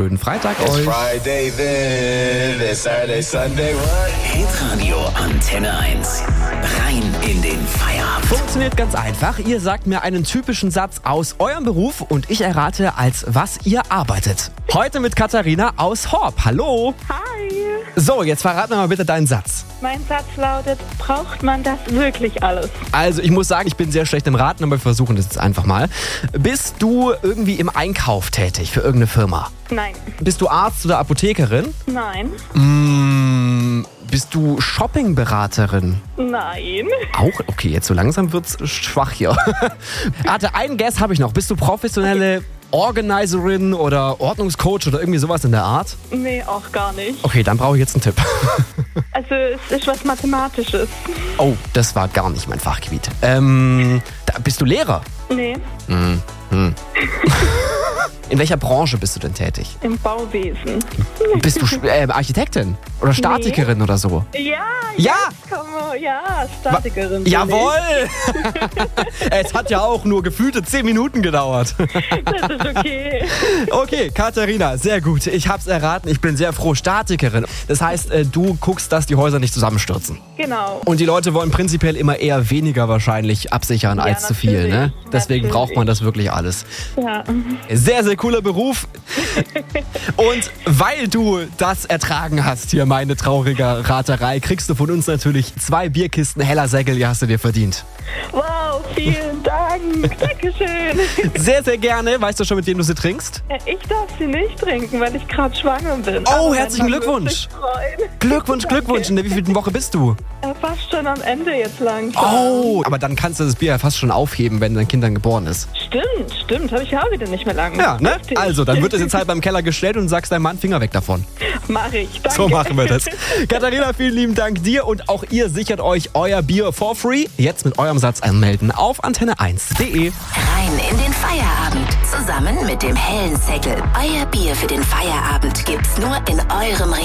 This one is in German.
schönen Freitag euch. Friday then, it's Saturday, Sunday, what? Hitradio Antenne 1. Rein in den Feierabend. Funktioniert ganz einfach. Ihr sagt mir einen typischen Satz aus eurem Beruf und ich errate, als was ihr arbeitet. Heute mit Katharina aus Horb. Hallo. Hi. So, jetzt verrat mir mal bitte deinen Satz. Mein Satz lautet, braucht man das wirklich alles? Also ich muss sagen, ich bin sehr schlecht im Raten, aber wir versuchen das jetzt einfach mal. Bist du irgendwie im Einkauf tätig für irgendeine Firma? Nein. Bist du Arzt oder Apothekerin? Nein. Bist du Shoppingberaterin? Nein. Auch? Okay, jetzt so langsam wird's schwach hier. Warte, einen Guess habe ich noch. Bist du professionelle Organizerin oder Ordnungscoach oder irgendwie sowas in der Art? Nee, auch gar nicht. Okay, dann brauche ich jetzt einen Tipp. Also es ist was Mathematisches. Oh, das war gar nicht mein Fachgebiet. Bist du Lehrer? Nee, In welcher Branche bist du denn tätig? im Bauwesen. Bist du Architektin oder Statikerin oder so? Ja, Ja! Ja, Statikerin. bin Jawohl! Es hat ja auch nur gefühlte 10 Minuten gedauert. ich. Das ist okay. Okay, Katharina, sehr gut. Ich hab's erraten. Ich bin sehr froh. Statikerin. Das heißt, du guckst, dass die Häuser nicht zusammenstürzen. Genau. Und die Leute wollen prinzipiell immer eher weniger wahrscheinlich absichern Ja, als zu viel. Ne? natürlich. Deswegen Natürlich. braucht man das wirklich alles. Ja. Sehr, sehr cooler Beruf. Und weil du das ertragen hast, hier meine traurige Raterei, kriegst du von uns natürlich 2 Bierkisten Heller Sägel. Die hast du dir verdient. Wow, vielen Dank. Dankeschön. Sehr, sehr gerne. Weißt du schon, mit wem du sie trinkst? Ich darf sie nicht trinken, weil ich gerade schwanger bin. Oh, Aber mein herzlichen Mann wird Glückwunsch. sich freuen. Glückwunsch, Glückwunsch. In der wievielten Woche bist du? Fast schon am Ende jetzt langsam. Oh, aber dann kannst du das Bier ja fast schon aufheben, wenn dein Kind dann geboren ist. Stimmt. Habe ich ja auch wieder nicht mehr lange. Ja, ne? Richtig. Also, dann wird es jetzt halt beim Keller gestellt und sagst deinem Mann, Finger weg davon. Mach ich. Danke. So machen wir das. Katharina, vielen lieben Dank dir und auch ihr sichert euch euer Bier for free. Jetzt mit eurem Satz anmelden auf antenne1.de. Rein in den Feierabend. Zusammen mit dem hellen Säckel. Euer Bier für den Feierabend gibt's nur in eurem